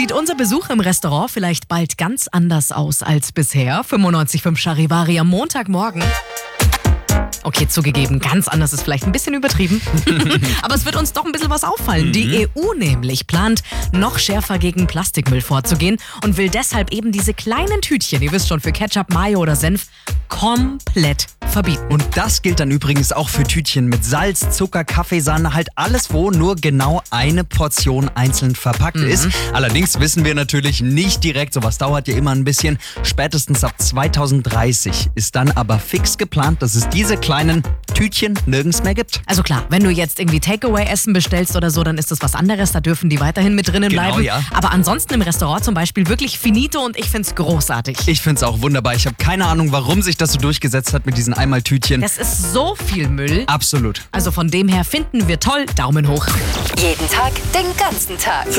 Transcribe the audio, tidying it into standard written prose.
Sieht unser Besuch im Restaurant vielleicht bald ganz anders aus als bisher? 95.5 Charivari am Montagmorgen. Okay, zugegeben, ganz anders ist vielleicht ein bisschen übertrieben. Aber es wird uns doch ein bisschen was auffallen. Die EU nämlich plant, noch schärfer gegen Plastikmüll vorzugehen und will deshalb eben diese kleinen Tütchen, ihr wisst schon, für Ketchup, Mayo oder Senf, komplett verbieten. Und das gilt dann übrigens auch für Tütchen mit Salz, Zucker, Kaffeesahne, halt alles, wo nur genau eine Portion einzeln verpackt ist. Allerdings wissen wir natürlich nicht direkt, sowas dauert ja immer ein bisschen. Spätestens ab 2030 ist dann aber fix geplant, dass es diese kleinen Tütchen nirgends mehr gibt. Also klar, wenn du jetzt irgendwie Takeaway-Essen bestellst oder so, dann ist das was anderes. Da dürfen die weiterhin mit drinnen bleiben. Ja. Aber ansonsten im Restaurant zum Beispiel wirklich finito und ich find's großartig. Ich find's auch wunderbar. Ich habe keine Ahnung, warum sich das so durchgesetzt hat mit diesen Einmaltütchen. Das ist so viel Müll. Absolut. Also von dem her finden wir toll. Daumen hoch. Jeden Tag, den ganzen Tag.